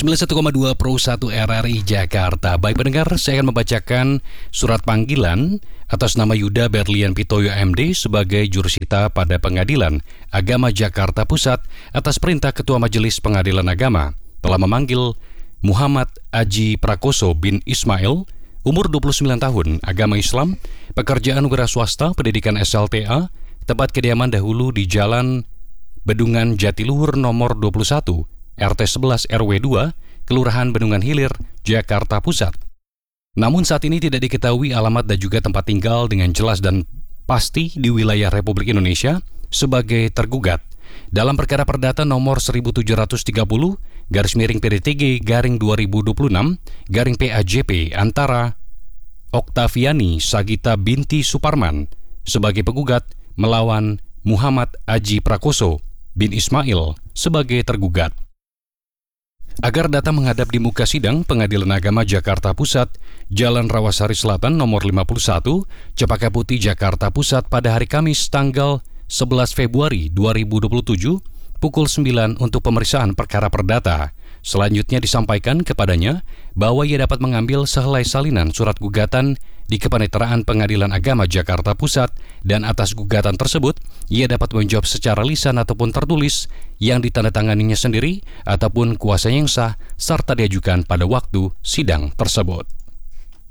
91,2 Pro 1 RRI Jakarta. Baik pendengar, saya akan membacakan surat panggilan atas nama Yuda Berlian Pitoyo MD sebagai jurusita pada Pengadilan Agama Jakarta Pusat atas perintah Ketua Majelis Pengadilan Agama telah memanggil Muhammad Aji Prakoso bin Ismail, umur 29 tahun, agama Islam, pekerjaan wira swasta, pendidikan SLTA, tempat kediaman dahulu di Jalan Bendungan Jatiluhur nomor 21, RT 11 RW 2, Kelurahan Bendungan Hilir, Jakarta Pusat. Namun saat ini tidak diketahui alamat dan juga tempat tinggal dengan jelas dan pasti di wilayah Republik Indonesia sebagai tergugat dalam perkara perdata nomor 1770-PDTG-2026-PAJP antara Oktaviani Sagita binti Suparman sebagai penggugat melawan Muhammad Aji Prakoso bin Ismail sebagai tergugat. Agar datang menghadap di muka sidang Pengadilan Agama Jakarta Pusat, Jalan Rawasari Selatan nomor 51, Cempaka Putih, Jakarta Pusat pada hari Kamis tanggal 11 Februari 2027 pukul 9 untuk pemeriksaan perkara perdata. Selanjutnya disampaikan kepadanya bahwa ia dapat mengambil sehelai salinan surat gugatan di Kepaniteraan Pengadilan Agama Jakarta Pusat dan atas gugatan tersebut ia dapat menjawab secara lisan ataupun tertulis yang ditandatanganinya sendiri ataupun kuasa yang sah serta diajukan pada waktu sidang tersebut.